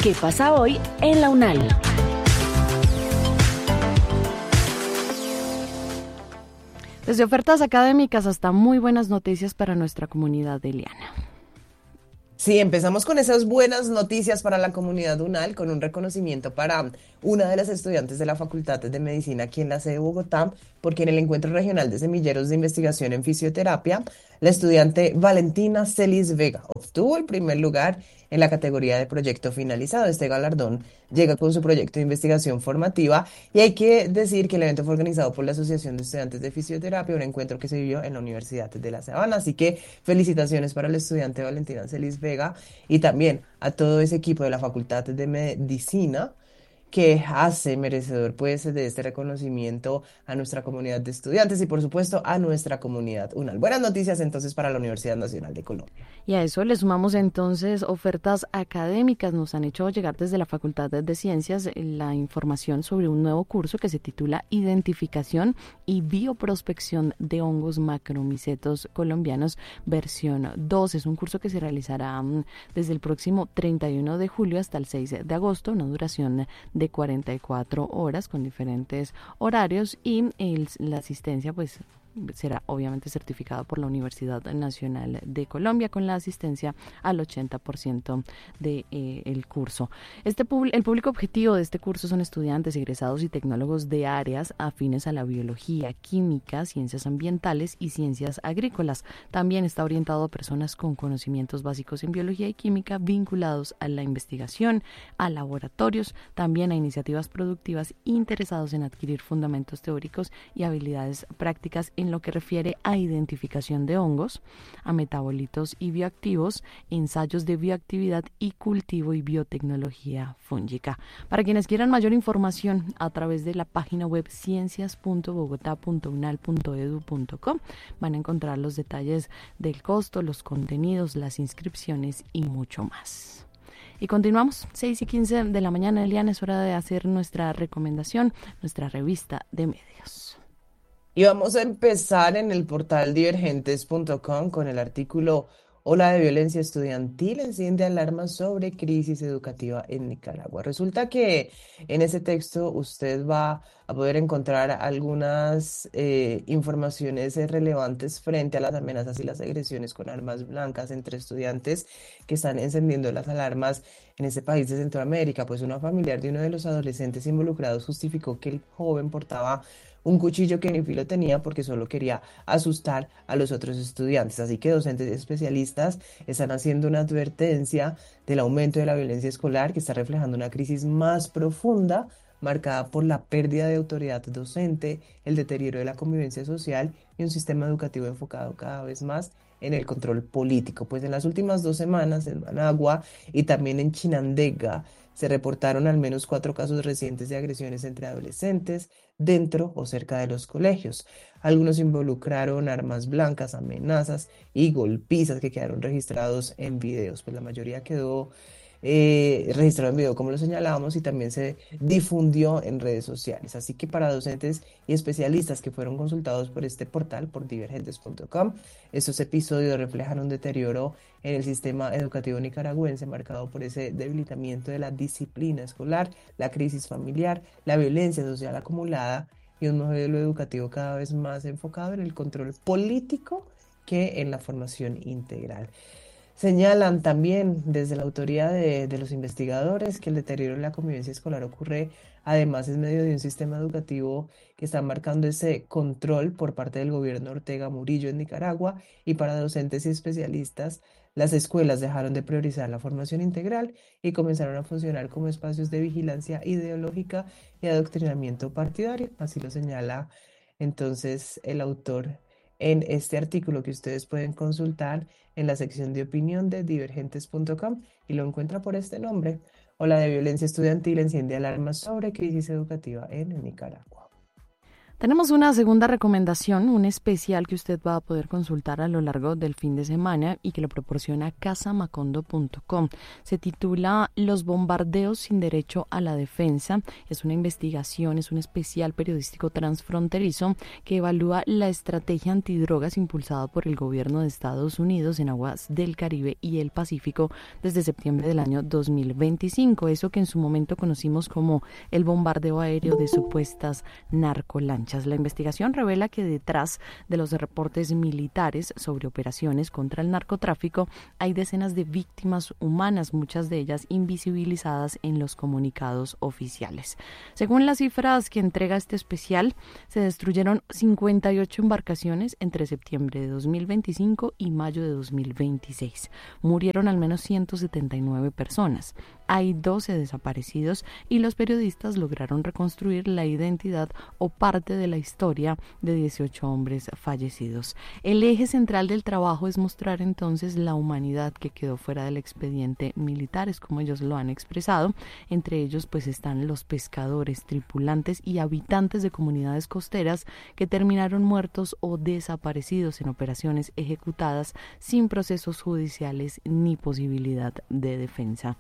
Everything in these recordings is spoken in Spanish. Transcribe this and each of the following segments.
¿Qué pasa hoy en la UNAL? Desde ofertas académicas hasta muy buenas noticias para nuestra comunidad, Eliana. Sí, empezamos con esas buenas noticias para la comunidad UNAL, con un reconocimiento para una de las estudiantes de la Facultad de Medicina aquí en la sede de Bogotá, porque en el Encuentro Regional de Semilleros de Investigación en Fisioterapia, la estudiante Valentina Celis Vega obtuvo el primer lugar en la categoría de proyecto finalizado. Este galardón llega con su proyecto de investigación formativa y hay que decir que el evento fue organizado por la Asociación de Estudiantes de Fisioterapia, un encuentro que se vivió en la Universidad de La Sabana. Así que felicitaciones para el estudiante Valentina Celis Vega y también a todo ese equipo de la Facultad de Medicina que hace merecedor pues de este reconocimiento a nuestra comunidad de estudiantes y por supuesto a nuestra comunidad UNAL. Buenas noticias entonces para la Universidad Nacional de Colombia. Y a eso le sumamos entonces ofertas académicas. Nos han hecho llegar desde la Facultad de Ciencias la información sobre un nuevo curso que se titula Identificación y Bioprospección de Hongos Macromicetos Colombianos, versión 2. Es un curso que se realizará desde el próximo 31 de julio hasta el 6 de agosto, una duración de 44 horas con diferentes horarios y la asistencia pues será obviamente certificado por la Universidad Nacional de Colombia con la asistencia al 80% de el curso. El público objetivo de este curso son estudiantes, egresados y tecnólogos de áreas afines a la biología, química, ciencias ambientales y ciencias agrícolas. También está orientado a personas con conocimientos básicos en biología y química vinculados a la investigación, a laboratorios, también a iniciativas productivas interesados en adquirir fundamentos teóricos y habilidades prácticas en lo que refiere a identificación de hongos, a metabolitos y bioactivos, ensayos de bioactividad y cultivo y biotecnología fúngica. Para quienes quieran mayor información a través de la página web ciencias.bogotá.unal.edu.co van a encontrar los detalles del costo, los contenidos, las inscripciones y mucho más. Y continuamos, 6:15 de la mañana, Eliana, es hora de hacer nuestra recomendación, nuestra revista de medios. Y vamos a empezar en el portal divergentes.com con el artículo Ola de violencia estudiantil enciende alarmas sobre crisis educativa en Nicaragua. Resulta que en ese texto usted va a poder encontrar algunas informaciones relevantes frente a las amenazas y las agresiones con armas blancas entre estudiantes que están encendiendo las alarmas en ese país de Centroamérica. Pues una familiar de uno de los adolescentes involucrados justificó que el joven portaba un cuchillo que ni filo tenía porque solo quería asustar a los otros estudiantes. Así que docentes y especialistas están haciendo una advertencia del aumento de la violencia escolar que está reflejando una crisis más profunda marcada por la pérdida de autoridad docente, el deterioro de la convivencia social y un sistema educativo enfocado cada vez más en el control político. Pues en las últimas 2 semanas en Managua y también en Chinandega se reportaron al menos 4 casos recientes de agresiones entre adolescentes dentro o cerca de los colegios. Algunos involucraron armas blancas, amenazas y golpizas que quedaron registrados en videos. Pues la mayoría quedó registrado en video, como lo señalábamos, y también se difundió en redes sociales. Así que para docentes y especialistas que fueron consultados por este portal, por divergentes.com, estos episodios reflejan un deterioro en el sistema educativo nicaragüense marcado por ese debilitamiento de la disciplina escolar, la crisis familiar, la violencia social acumulada y un modelo educativo cada vez más enfocado en el control político que en la formación integral. Señalan también desde la autoría de los investigadores que el deterioro en la convivencia escolar ocurre además en medio de un sistema educativo que está marcando ese control por parte del gobierno Ortega Murillo en Nicaragua y para docentes y especialistas, las escuelas dejaron de priorizar la formación integral y comenzaron a funcionar como espacios de vigilancia ideológica y adoctrinamiento partidario, así lo señala entonces el autor en este artículo que ustedes pueden consultar en la sección de opinión de divergentes.com y lo encuentra por este nombre. Ola de violencia estudiantil enciende alarmas sobre crisis educativa en Nicaragua. Tenemos una segunda recomendación, un especial que usted va a poder consultar a lo largo del fin de semana y que lo proporciona casamacondo.com. Se titula Los bombardeos sin derecho a la defensa. Es una investigación, es un especial periodístico transfronterizo que evalúa la estrategia antidrogas impulsada por el gobierno de Estados Unidos en aguas del Caribe y el Pacífico desde septiembre del año 2025. Eso que en su momento conocimos como el bombardeo aéreo de supuestas narcolanchas. La investigación revela que detrás de los reportes militares sobre operaciones contra el narcotráfico hay decenas de víctimas humanas, muchas de ellas invisibilizadas en los comunicados oficiales. Según las cifras que entrega este especial, se destruyeron 58 embarcaciones entre septiembre de 2025 y mayo de 2026. Murieron al menos 179 personas. Hay 12 desaparecidos y los periodistas lograron reconstruir la identidad o parte de la historia de 18 hombres fallecidos. El eje central del trabajo es mostrar entonces la humanidad que quedó fuera del expediente militar, es como ellos lo han expresado. Entre ellos pues están los pescadores, tripulantes y habitantes de comunidades costeras que terminaron muertos o desaparecidos en operaciones ejecutadas sin procesos judiciales ni posibilidad de defensa.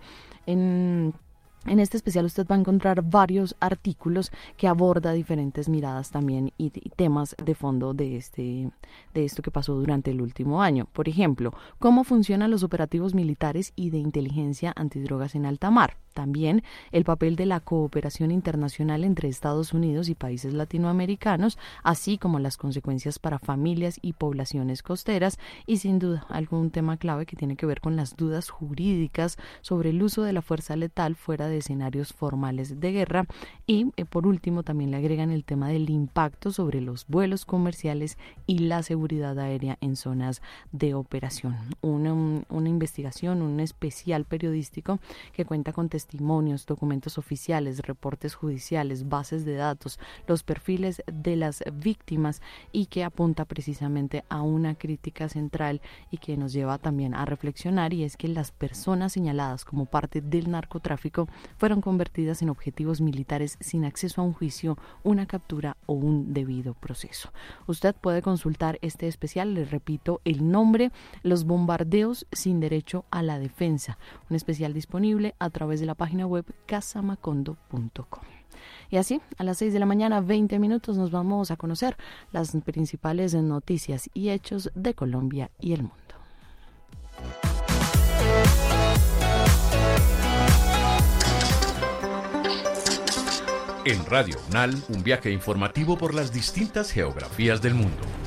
En este especial usted va a encontrar varios artículos que aborda diferentes miradas también y temas de fondo de esto que pasó durante el último año. Por ejemplo, cómo funcionan los operativos militares y de inteligencia antidrogas en alta mar. También el papel de la cooperación internacional entre Estados Unidos y países latinoamericanos, así como las consecuencias para familias y poblaciones costeras y sin duda algún tema clave que tiene que ver con las dudas jurídicas sobre el uso de la fuerza letal fuera de escenarios formales de guerra y por último también le agregan el tema del impacto sobre los vuelos comerciales y la seguridad aérea en zonas de operación. Una investigación, un especial periodístico que cuenta con testimonios, documentos oficiales, reportes judiciales, bases de datos, los perfiles de las víctimas y que apunta precisamente a una crítica central y que nos lleva también a reflexionar, y es que las personas señaladas como parte del narcotráfico fueron convertidas en objetivos militares sin acceso a un juicio, una captura o un debido proceso. Usted puede consultar este especial, les repito el nombre, Los bombardeos sin derecho a la defensa, un especial disponible a través de la página web casamacondo.com. Y así, a las 6 de la mañana, 20 minutos, nos vamos a conocer las principales noticias y hechos de Colombia y el mundo. En Radio UNAL, un viaje informativo por las distintas geografías del mundo.